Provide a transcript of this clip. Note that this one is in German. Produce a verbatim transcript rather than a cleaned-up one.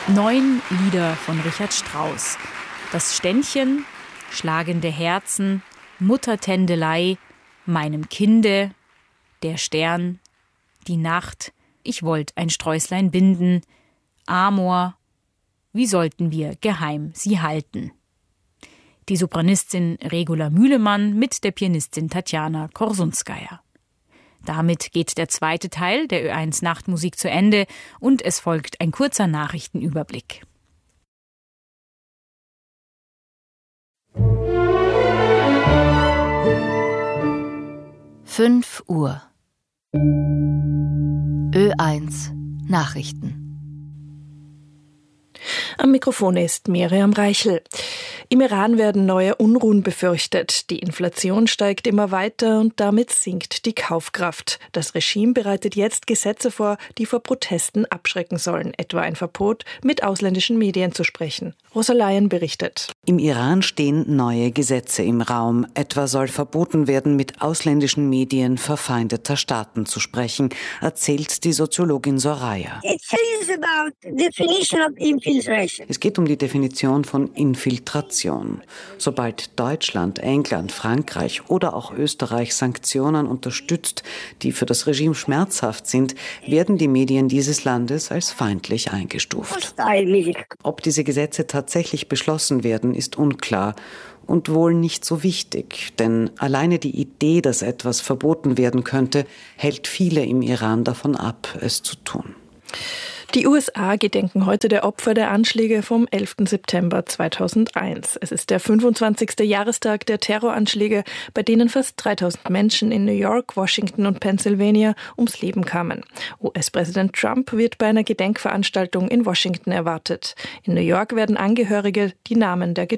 Neun Lieder von Richard Strauss. Das Ständchen, schlagende Herzen, Muttertändelei, meinem Kinde, der Stern, die Nacht, ich wollt ein Sträußlein binden, Amor, wie sollten wir geheim sie halten. Die Sopranistin Regula Mühlemann mit der Pianistin Tatjana Korsunskaja. Damit geht der zweite Teil der Ö eins Nachtmusik zu Ende und es folgt ein kurzer Nachrichtenüberblick. fünf Uhr. Ö eins Nachrichten. Am Mikrofon ist Miriam Reichel. Im Iran werden neue Unruhen befürchtet. Die Inflation steigt immer weiter und damit sinkt die Kaufkraft. Das Regime bereitet jetzt Gesetze vor, die vor Protesten abschrecken sollen, etwa ein Verbot, mit ausländischen Medien zu sprechen. Rosa Leyen berichtet. Im Iran stehen neue Gesetze im Raum. Etwa soll verboten werden, mit ausländischen Medien verfeindeter Staaten zu sprechen, erzählt die Soziologin Soraya. Es geht um die Definition von Infiltration. Sobald Deutschland, England, Frankreich oder auch Österreich Sanktionen unterstützt, die für das Regime schmerzhaft sind, werden die Medien dieses Landes als feindlich eingestuft. Ob diese Gesetze tatsächlich beschlossen werden, ist unklar und wohl nicht so wichtig, denn alleine die Idee, dass etwas verboten werden könnte, hält viele im Iran davon ab, es zu tun. Die U S A gedenken heute der Opfer der Anschläge vom elften September zweitausendeins. Es ist der fünfundzwanzigste Jahrestag der Terroranschläge, bei denen fast dreitausend Menschen in New York, Washington und Pennsylvania ums Leben kamen. U S-Präsident Trump wird bei einer Gedenkveranstaltung in Washington erwartet. In New York werden Angehörige die Namen der